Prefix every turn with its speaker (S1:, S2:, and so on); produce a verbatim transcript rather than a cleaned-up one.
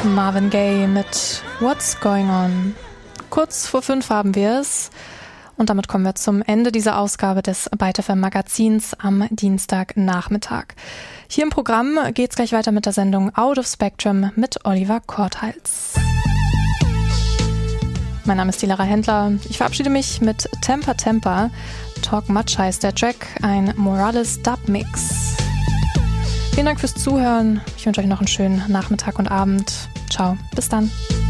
S1: Marvin Gaye mit What's Going On. Kurz vor fünf haben wir es. Und damit kommen wir zum Ende dieser Ausgabe des Byte F M Magazins am Dienstagnachmittag. Hier im Programm geht es gleich weiter mit der Sendung Out of Spectrum mit Oliver Korthals. Mein Name ist die Lara Händler. Ich verabschiede mich mit Temper Temper. Talk Much heißt der Track, ein Morales Dub-Mix. Vielen Dank fürs Zuhören. Ich wünsche euch noch einen schönen Nachmittag und Abend. Ciao, bis dann.